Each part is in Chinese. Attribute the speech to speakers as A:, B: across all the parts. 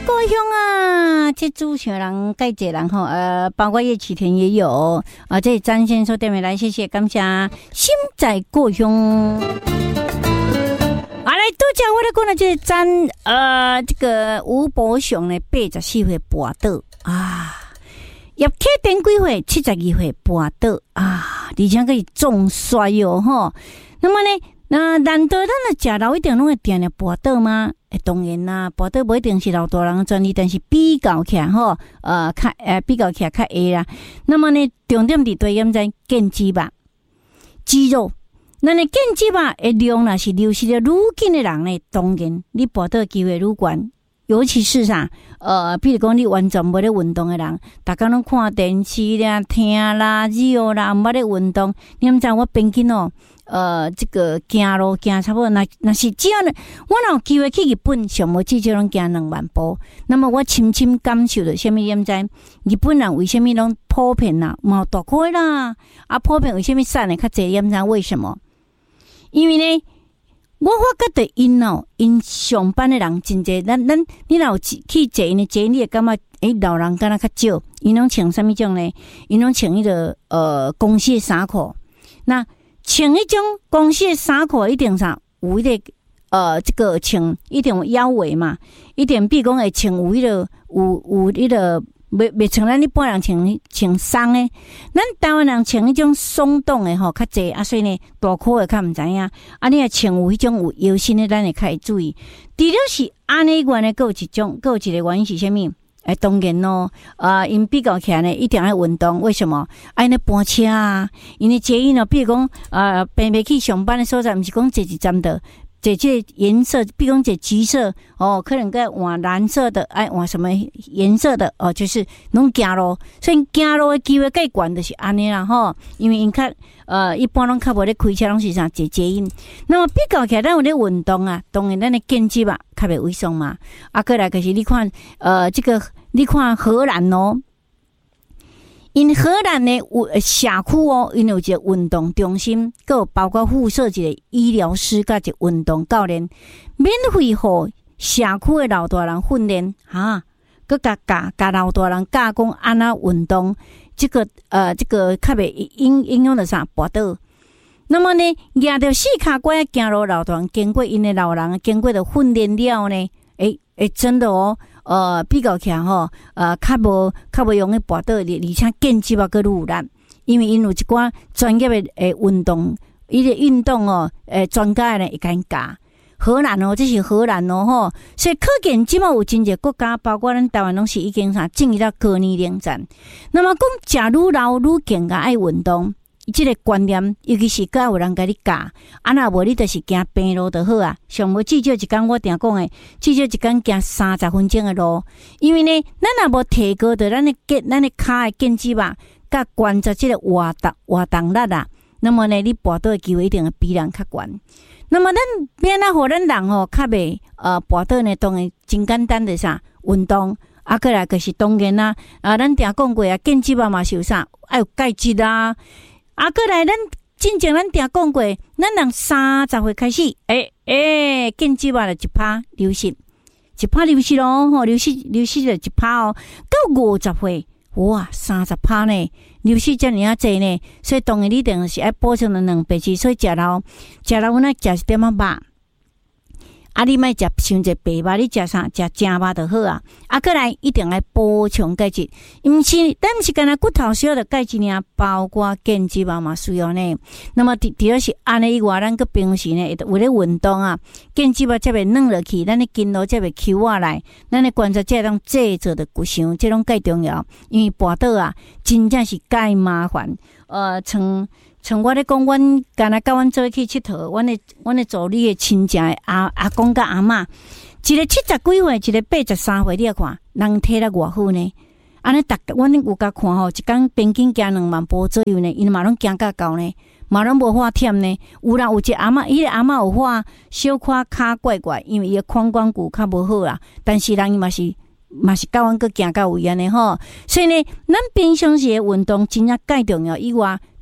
A: 故乡啊，这主持人介济人吼，包括叶启田也有啊。这詹先生点名来，谢谢，感谢心在故乡。啊，来多讲我来讲了，这詹这个吴伯雄呢，84岁跋倒啊，叶启田几岁？72岁跋倒啊，而且可以重衰哟吼。那么呢？那难道咱的食老一定拢会定定跋倒吗？当然啦，跋倒不一定是老大人的专利，但是比较起来吼，比较起来较会啦。那么呢，重点伫对应在腱肌肉、肌肉。那呢，腱肌肉的量若是流失的愈紧的人呢，当然你跋倒机会愈悬。尤其是啥，比如讲你完全无咧运动的人，大家拢看电视啦、听啦、radio啦，毋捌咧运动。你毋知我平均哦。这个行路行差不多，那是只要呢，我若有机会去日本，上无至少拢行2万步。那么我深深感受到，什么点知？日本人为什么拢普遍啦，冇大块啦？啊，普遍为什么瘦呢？较济点知？为什么？因为呢，我发觉到因上班的人真济，你若有去坐因的坐，你会感觉老人敢若较少。因拢穿什么种呢？因拢穿迄个公司的衫裤，那。穿迄种公司的衫裤一定啥有迄个这个穿一定有腰围嘛，一定比如讲会穿有迄个有迄个袂穿咱一般人穿松诶，咱台湾人穿迄种松动诶吼较济啊，所以呢大裤诶较毋知影啊，你若穿有迄种有腰身诶，咱会较会注意。除了是安尼以外呢，还有一个原因是啥物？当然咯，因比较起来呢，一定要运动。为什么？因咧搬车啊，因咧捷运哦，比如讲，平去上班的所在，毋是讲坐一站的，坐这颜色，比如讲坐橘色哦，可能该换蓝色的，换什么颜色的哦，就是拢行路，所以行路的机会最悬就是安尼啦吼。因为因较一般拢较无咧开车，拢是啥坐捷运。那么比较起来，咱有咧运动啊，当然咱的腱肌吧较袂萎缩嘛。啊，过来就是你看这个。你看荷兰哦，因荷兰的社区哦，因有一个运动中心，还有包括附设一个医疗师甲一个运动教练，免费互社区的老大人训练哈，佮教老大人教讲安那运动，这个较袂影响到啥跋倒。那么呢，举着4脚拐行路老大人，经过因的老人经过的训练了呢，真的哦。比较起来吼，较无容易跋倒，而且腱肌肉佮愈力，因为因有一寡专业的运动，伊个运动哦，专家呢会甲因教。荷兰哦，这是荷兰哦吼，所以可见即马有真济国家，包括咱台湾拢是已经进入到高年龄层。那么讲，食愈老愈健甲爱运动。这个观念，尤其是甲有人甲你教，啊若无你就是行平路就好啊。上无至少一天我定讲诶，至少一天行30分钟的路。因为呢，咱若无提高到咱的骹的腱肌肉，甲关节这个活动力啊，那么呢，你跋倒的机会一定会比人较悬。那么咱变啊，互咱人吼较袂跋倒呢，当然真简单的啥运动。啊，过来就是当然啦，咱定讲过啊，腱肌肉嘛是有啥，爱有钙质啊。啊，过来，咱真正咱定讲过，咱人30岁开始，腱肌肉就1%流失，1%流失咯，吼，流失就1%哦。到50岁，哇，30%呢，流失遮尔啊济呢，所以当然你一定是爱补充了2倍质，所以食老阮爱食一点仔肉。啊，你莫食伤济白肉，你食啥？食正肉就好啊。啊，过来一定要补充钙质，毋是，咱毋是干那骨头需要的钙质呢，包括腱肌肉嘛需要呢。那么除了是安尼以外，咱个平时呢，为了运动啊，腱肌肉才袂软落去，咱的筋络才袂揪下来，咱的关节才当制作的骨相，这种介重要。因为跋倒啊，真正是介麻烦。像我咧讲，阮干那甲阮做去佚佗，阮的助理的亲戚的阿公甲阿嬷，一个70几岁，一个83岁，你来看，人体力偌好呢？安尼阮有甲看吼，一天平均行2万步左右呢，因嘛拢行甲够呢，嘛拢无发忝呢。有一个阿嬷，伊个阿嬷有发小可骹怪怪，因为伊个髋关节较无好啦，但是人伊嘛是甲阮个行到位安尼吼。所以呢，咱平常时的运动真正介重要以外。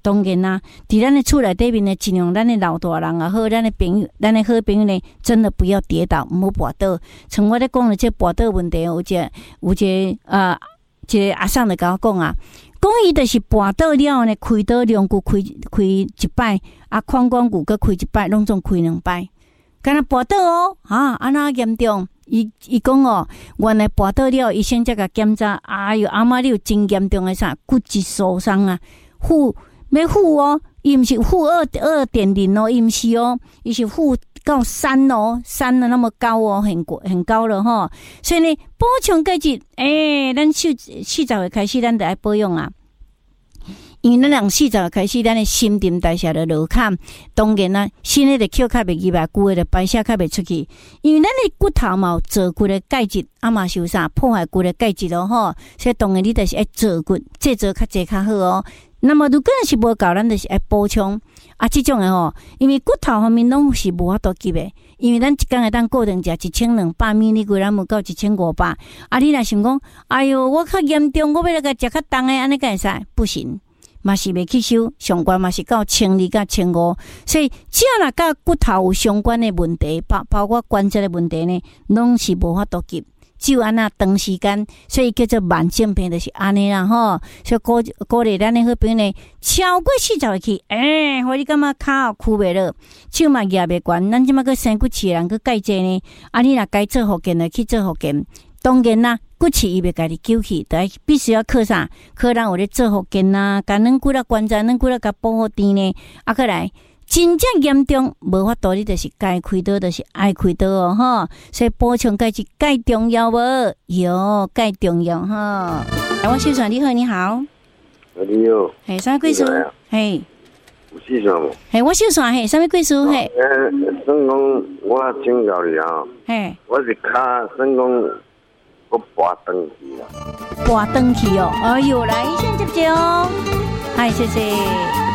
A: 当然啦，伫咱的厝内底面呢，尽量咱的老大人也好，咱的朋友，咱的好朋友呢，真的不要跌倒，唔好跌倒。像我咧讲的这跌倒问题，有一个一个阿桑就甲我讲啊，讲伊就是跌倒了呢，开刀两骨开一摆，啊，髋关节搁开一摆，拢总开2摆，敢若跌倒哦，安那严重？伊讲哦，原来跌倒了，医生才甲检查，哎哟，阿妈你有真严重的啥骨质疏松啊？要负哦，伊毋是负2.0哦，伊毋是哦，伊是负到3哦，3了那么高哦，很高了吼。所以呢，补充钙质，咱40岁开始，咱就爱保养啊。因为咱人40岁开始，咱的新陈代谢就落坎，当然啦，新的就吸较袂入来，旧的就排泄较袂出去。因为咱的骨头嘛有坐骨的钙质，嘛是有啥破坏骨的钙质咯吼。所以当然你就是爱坐骨，坐较济较好哦。那么如果是无够，咱就是爱补充啊，这种的吼，因为骨头方面拢是无法度吸的，因为咱一天会当固定食1200米，你规咱无到1500。啊，你若想讲，哎哟，我较严重，我要来个食较重的，安尼敢会使？不行。嘛是袂去收，上关嘛是到1200到1500，所以只要若甲骨头有相关的问题，包括关节的问题呢，拢是无法度急，只有安那长时间，所以叫做慢性病，就是安尼啦吼。所以鼓励咱的好朋友呢，超过40岁去，互你感觉骹屈袂落，手嘛举袂悬，咱即马个生骨刺人个钙质呢，啊，你若该做复健的去做复健，当然啦。骨刺伊袂家己揪去，但必须要靠啥？靠咱有咧做复健啊，甲咱骨力关节，咱骨力甲保护甜呢。啊，过来真正严重，无法度，你就是该开刀，就是爱开刀哦，吼。所以补充钙质钙重要无？有钙重要哈。我秀爽，你好，你好。
B: 你好。
A: 嘿，啥物贵叔？嘿。
B: 有秀爽无？
A: 嘿，我秀爽嘿，啥物贵叔？嘿。
B: 算讲我请教你啊。
A: 嘿。
B: 我是骹算讲。我拔登去啦，
A: 拔登去哦！哎呦，来先接哦，嗨，谢谢。